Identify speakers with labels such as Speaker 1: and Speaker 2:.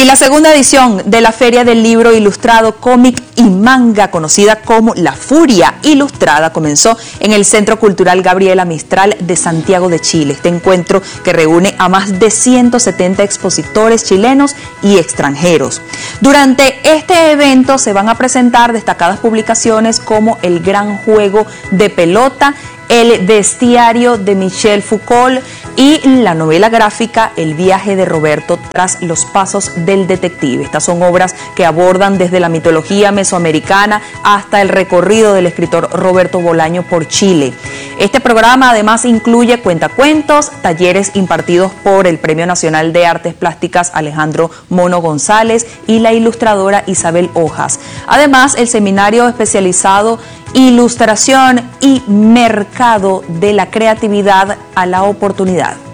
Speaker 1: Y la segunda edición de la Feria del Libro Ilustrado, Cómic y Manga, conocida como La Furia Ilustrada, comenzó en el Centro Cultural Gabriela Mistral de Santiago de Chile. Este encuentro que reúne a más de 170 expositores chilenos y extranjeros. Durante este evento se van a presentar destacadas publicaciones como El Gran Juego de Pelota, El Bestiario de Michel Foucault y la novela gráfica El Viaje de Roberto tras los pasos del detective. Estas son obras que abordan desde la mitología mesoamericana hasta el recorrido del escritor Roberto Bolaño por Chile. Este programa además incluye cuentacuentos, talleres impartidos por el Premio Nacional de Artes Plásticas Alejandro Mono González y la ilustradora Isabel Hojas. Además, el seminario especializado Ilustración y Mercado de la Creatividad a la Oportunidad.